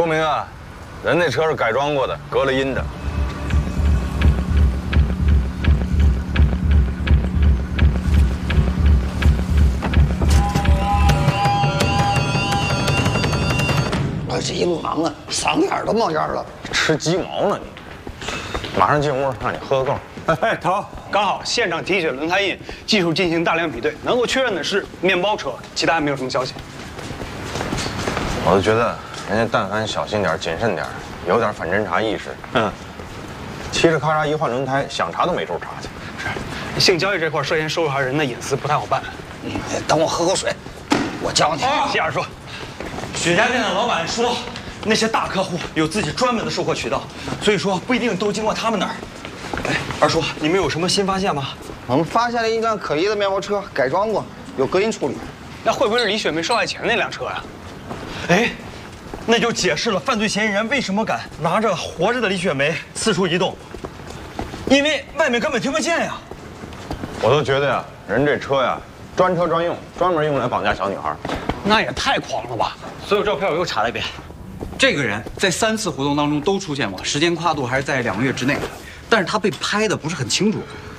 说明啊，人那车是改装过的，隔了音的。 这一路忙啊，嗓子眼都冒烟了。 吃鸡毛呢你？马上进屋，让你喝个够。 哎，头，刚好现场提取轮胎印，技术进行大量比对，能够确认的是面包车，其他还没有什么消息。 我就觉得人家但凡小心点、谨慎点，有点反侦查意识，嘁哩咔嚓一换轮胎，想查都没处查去。 是，性交易这块涉嫌收查人的隐私，不太好办。 等我喝口水，我教你。 谢二叔。 雪茄店的老板说，那些大客户有自己专门的售货渠道，所以说不一定都经过他们那儿。哎，二叔，你们有什么新发现吗？ 我们发现了一辆可疑的面包车，改装过，有隔音处理。 那会不会是李雪梅受害前那辆车呀？ 哎，那就解释了犯罪嫌疑人为什么敢拿着活着的李雪梅四处移动，因为外面根本听不见呀。 我都觉得呀，人这车呀，专车专用，专门用来绑架小女孩。 那也太狂了吧！ 所有照片我又查了一遍，这个人在3次活动当中都出现过，时间跨度还是在2个月之内，但是他被拍的不是很清楚，